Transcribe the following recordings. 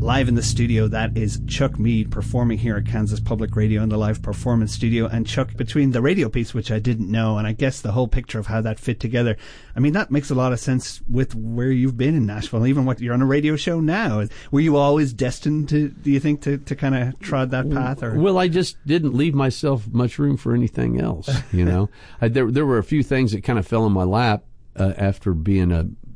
live in the studio. That is Chuck Mead performing here at Kansas Public Radio in the live performance studio. And Chuck, between the radio piece, which I didn't know, and I guess the whole picture of how that fit together, I mean, that makes a lot of sense with where you've been in Nashville, even what you're on a radio show now. Were you always destined to, do you think, to kind of trod that path? Or? Well, I just didn't leave myself much room for anything else, you know. There were a few things that kind of fell in my lap after being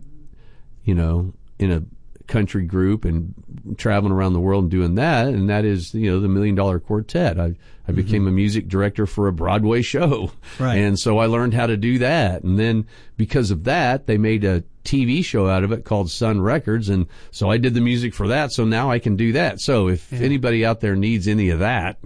in a country group and traveling around the world and doing that, and that is, the $1 Million Quartet. I became a music director for a Broadway show, right. And so I learned how to do that. And then because of that, they made a TV show out of it called Sun Records, and so I did the music for that. So now I can do that. So if anybody out there needs any of that,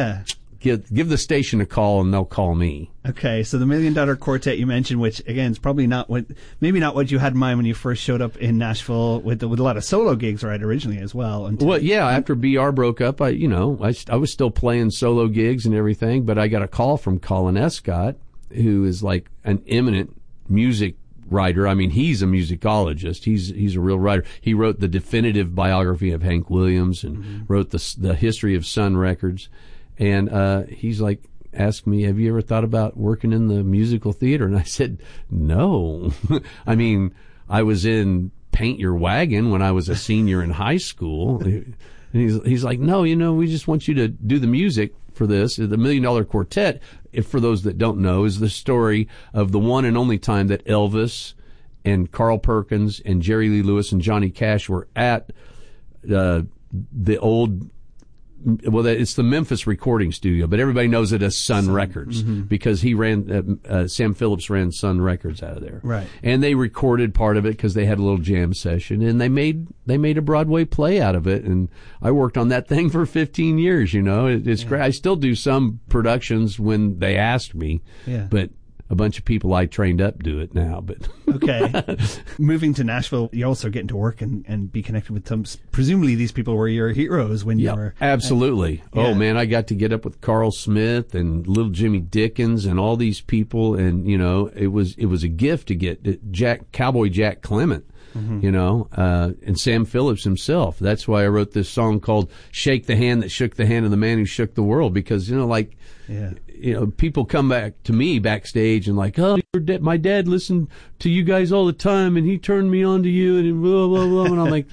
give the station a call and they'll call me. Okay, so the $1 Million Quartet you mentioned, which again is probably maybe not what you had in mind when you first showed up in Nashville with a lot of solo gigs, right, originally as well. Well, yeah, after BR broke up, I was still playing solo gigs and everything, but I got a call from Colin Escott, who is like an eminent music writer. I mean, he's a musicologist. He's a real writer. He wrote the definitive biography of Hank Williams and wrote the history of Sun Records. And he's like, asked me, have you ever thought about working in the musical theater? And I said, no. I mean, I was in Paint Your Wagon when I was a senior in high school. And he's like, no, we just want you to do the music for this. The $1 Million Quartet, if for those that don't know, is the story of the one and only time that Elvis and Carl Perkins and Jerry Lee Lewis and Johnny Cash were at the old... Well, it's the Memphis recording studio, but everybody knows it as Sun Records because he ran, Sam Phillips ran Sun Records out of there. Right. And they recorded part of it because they had a little jam session, and they made a Broadway play out of it. And I worked on that thing for 15 years, It's great. I still do some productions when they asked me, but a bunch of people I trained up do it now. But okay. Moving to Nashville, you also get into work and be connected with some. Presumably, these people were your heroes when you were. Absolutely. Oh man, I got to get up with Carl Smith and Little Jimmy Dickens and all these people, and it was a gift to get Cowboy Jack Clement. And Sam Phillips himself. That's why I wrote this song called "Shake the Hand That Shook the Hand of the Man Who Shook the World," because people come back to me backstage and like, oh, my dad listened to you guys all the time, and he turned me on to you, and blah blah blah. And I'm like,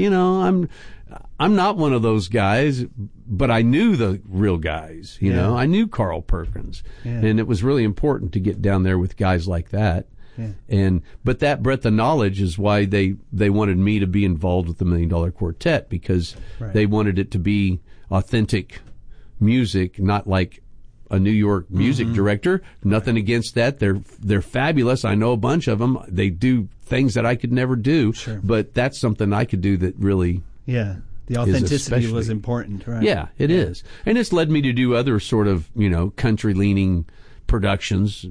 I'm not one of those guys, but I knew the real guys. I knew Carl Perkins, and it was really important to get down there with guys like that. Yeah. But that breadth of knowledge is why they wanted me to be involved with the $1 Million Quartet, because they wanted it to be authentic music, not like a New York music director. Nothing against that. They're fabulous. I know a bunch of them. They do things that I could never do, but that's something I could do that really the authenticity was important, right? Yeah, it is. And it's led me to do other sort of, country-leaning productions,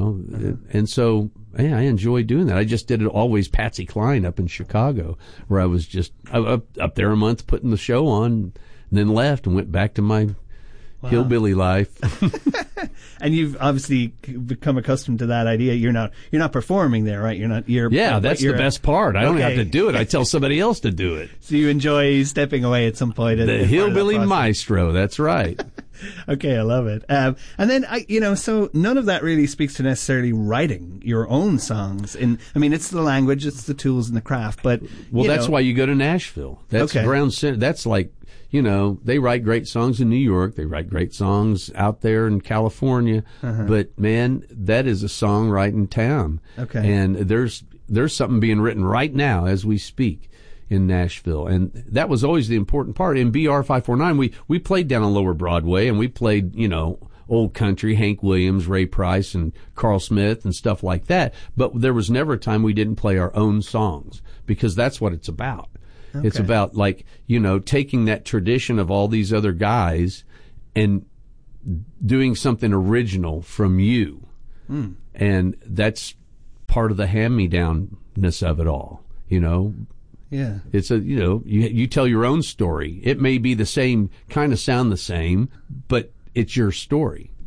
and so I enjoy doing that. I just did it Always Patsy Cline up in Chicago, where I was just up there a month putting the show on, and then left and went back to my hillbilly life. And you've obviously become accustomed to that idea. You're not performing there, right? That's the best part. I don't have to do it. I tell somebody else to do it. So you enjoy stepping away at some point. The hillbilly maestro. That's right. Okay, I love it. And then so none of that really speaks to necessarily writing your own songs. It's the language, it's the tools and the craft. But that's why you go to Nashville. That's ground center. That's like, they write great songs in New York. They write great songs out there in California. But man, that is a songwriting town. Okay. And there's something being written right now as we speak in Nashville, and that was always the important part. In BR 549, we played down on Lower Broadway, and we played, old country, Hank Williams, Ray Price, and Carl Smith, and stuff like that. But there was never a time we didn't play our own songs, because that's what it's about. Okay. It's about, taking that tradition of all these other guys and doing something original from you. And that's part of the hand-me-downness of it all, Yeah. It's you tell your own story. It may be the same, kind of sound the same, but it's your story.